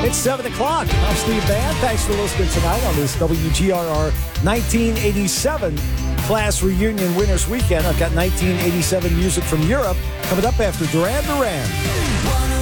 It's 7 o'clock. I'm Steve Mann. Thanks for listening tonight on this WGRR 1987 Class Reunion Winners Weekend. I've got 1987 music from Europe coming up after Duran Duran.